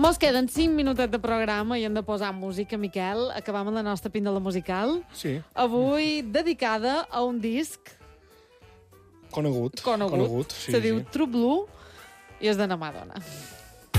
Mos queden 5 minutets de programa i hem de posar música, Miquel. Acabam amb la nostra píndola musical. Sí. Avui dedicada a un disc Conegut. conegut. Sí, Se diu True Blue i és de na Madonna.